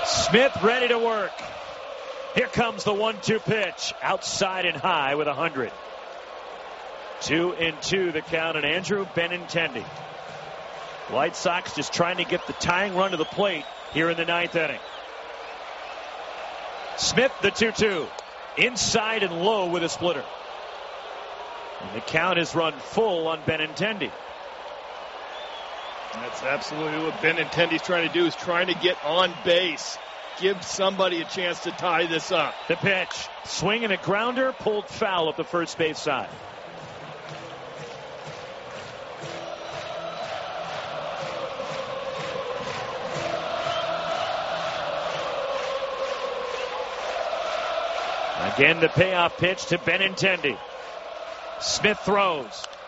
Smith ready to work. Here comes the 1-2 pitch. Outside and high with 100. 2-2 the count, and Andrew Benintendi. White Sox just trying to get the tying run to the plate here in the 9th inning. Smith, the 2-2. Inside and low with a splitter. And the count is run full on Benintendi. That's absolutely what Benintendi's trying to do, is trying to get on base. Give somebody a chance to tie this up. The pitch. Swing and a grounder pulled foul at the first base side. Again, the payoff pitch to Benintendi. Smith throws.